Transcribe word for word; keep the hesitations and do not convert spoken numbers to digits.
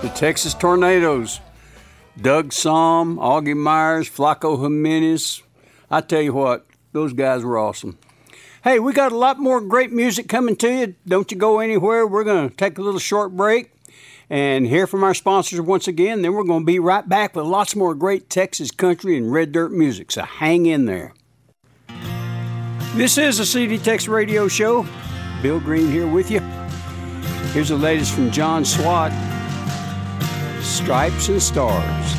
The Texas Tornadoes. Doug Somm, Augie Myers, Flaco Jimenez. I tell you what, those guys were awesome. Hey, we got a lot more great music coming to you. Don't you go anywhere. We're going to take a little short break and hear from our sponsors once again. Then we're going to be right back with lots more great Texas country and red dirt music. So hang in there. This is a C D Tex Radio Show. Bill Green here with you. Here's the latest from John Swat. Stripes and Stars.